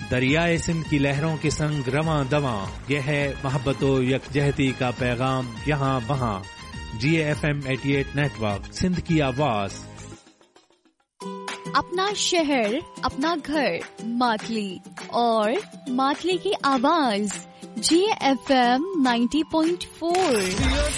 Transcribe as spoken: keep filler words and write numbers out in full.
दरियाए सिंध की लहरों के संग रवां दवां, यह है मोहब्बतो यकजहती का पैगाम यहाँ वहाँ। जी एफ एम अठासी नेटवर्क, सिंध की आवाज। अपना शहर, अपना घर, मातली और मातली की आवाज। जी F M ninety point four.